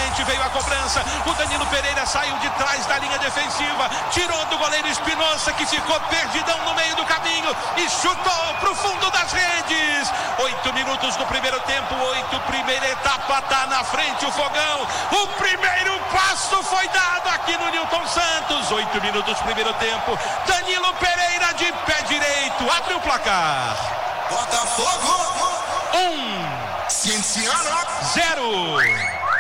novamente veio a cobrança. O Danilo Pereira saiu de trás da linha defensiva, tirou do goleiro Espinosa, que ficou perdidão no meio do caminho e chutou pro fundo das redes. 8 minutos do primeiro tempo, 8, primeira etapa, tá na frente o Fogão. O primeiro passo foi dado aqui no Newton Santos. 8 minutos primeiro tempo. Danilo Pereira de pé direito abre o placar. Botafogo!